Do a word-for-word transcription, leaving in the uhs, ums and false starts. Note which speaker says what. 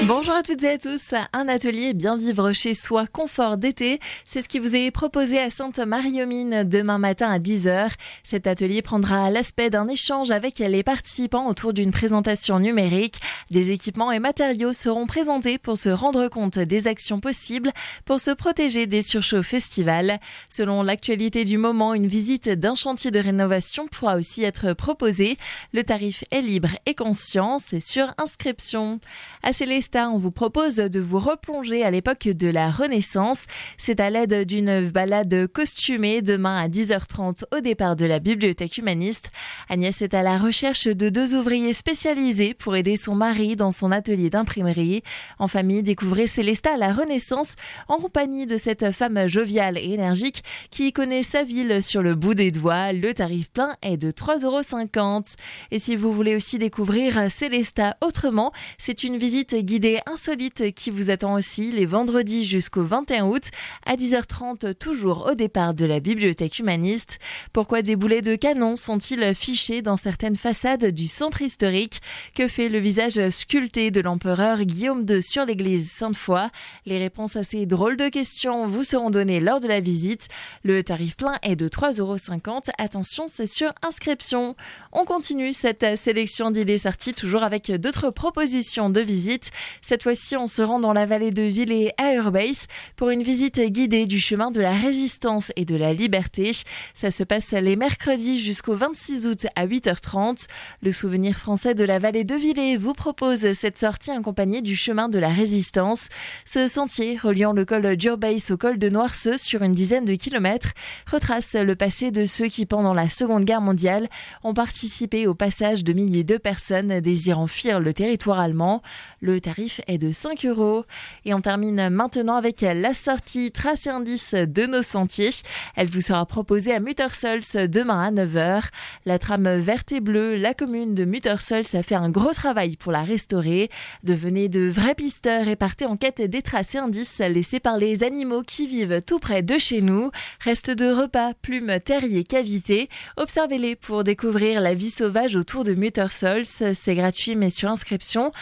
Speaker 1: Bonjour à toutes et à tous, un atelier bien vivre chez soi, confort d'été, c'est ce qui vous est proposé à Sainte-Marie-aux-Mines demain matin à dix heures. Cet atelier prendra l'aspect d'un échange avec les participants autour d'une présentation numérique. Des équipements et matériaux seront présentés pour se rendre compte des actions possibles pour se protéger des surchauffes estivales. Selon l'actualité du moment, une visite d'un chantier de rénovation pourra aussi être proposée. Le tarif est libre et conscient, c'est sur inscription. À Célestat, on vous propose de vous replonger à l'époque de la Renaissance. C'est à l'aide d'une balade costumée demain à dix heures trente au départ de la bibliothèque humaniste. Agnès est à la recherche de deux ouvriers spécialisés pour aider son mari dans son atelier d'imprimerie. En famille, découvrez Célestat à la Renaissance en compagnie de cette femme joviale et énergique qui connaît sa ville sur le bout des doigts. Le tarif plein est de trois euros cinquante. Et si vous voulez aussi découvrir Célestat autrement, c'est une visite guidée insolite qui vous attend aussi les vendredis jusqu'au vingt et un août à dix heures trente, toujours au départ de la bibliothèque humaniste. Pourquoi des boulets de canon sont-ils fichés dans certaines façades du centre historique? Que fait le visage sculpté de l'empereur Guillaume deux sur l'église Sainte-Foy? Les réponses à ces drôles de questions vous seront données lors de la visite. Le tarif plein est de trois euros cinquante. Attention, c'est sur inscription. On continue cette sélection d'idées sorties toujours avec d'autres propositions de visite. Cette fois-ci, on se rend dans la vallée de Villers à Urbase pour une visite guidée du chemin de la résistance et de la liberté. Ça se passe les mercredis jusqu'au vingt-six août à huit heures trente. Le souvenir français de la vallée de Villers vous propose cette sortie accompagnée du chemin de la résistance. Ce sentier, reliant le col d'Urbase au col de Noirceux sur une dizaine de kilomètres, retrace le passé de ceux qui, pendant la Seconde Guerre mondiale, ont participé au passage de milliers de personnes désirant fuir le territoire allemand. Le tarif est de cinq euros. Et on termine maintenant avec la sortie Traces et indices de nos sentiers. Elle vous sera proposée à Muttersols demain à neuf heures. La trame verte et bleue, la commune de Muttersols a fait un gros travail pour la restaurer. Devenez de vrais pisteurs et partez en quête des traces et indices laissés par les animaux qui vivent tout près de chez nous. Restes de repas, plumes, terriers, cavités. Observez-les pour découvrir la vie sauvage autour de Muttersols. C'est gratuit mais sur inscription.